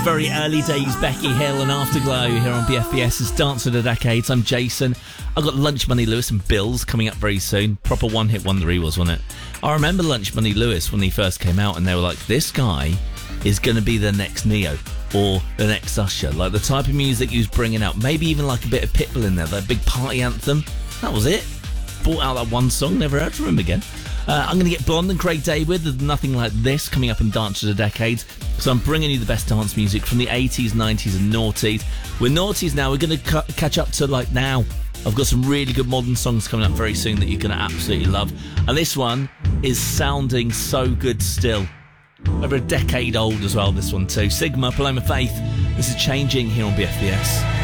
very early days, Becky Hill and Afterglow here on BFBS's Dance of the Decades. I'm Jason. I've got Lunch Money Lewis and Bills coming up very soon. Proper one-hit wonder he was, wasn't it? I remember Lunch Money Lewis when he first came out, and they were like, this guy is going to be the next Neo or the next Usher. Like the type of music he was bringing out, maybe even like a bit of Pitbull in there, that big party anthem. That was it. Brought out that one song, never heard from him again. I'm going to get Blonde and Craig David with Nothing Like This coming up in Dance of the Decades. So I'm bringing you the best dance music from the 80s, 90s and noughties. We're noughties now. We're going to catch up to like now. I've got some really good modern songs coming up very soon that you're going to absolutely love. And this one is sounding so good still. Over a decade old as well, this one too. Sigma, Paloma Faith. This is Changing here on BFBS.